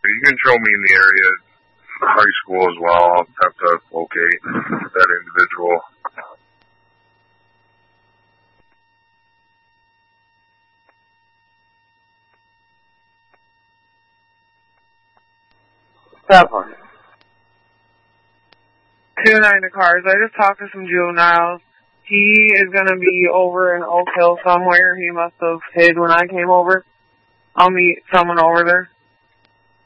You can show me in the area, high school as well. I'll have to locate that individual. That one. 290 cars. I just talked to some juveniles. He is going to be over in Oak Hill somewhere. He must have hid when I came over. I'll meet someone over there.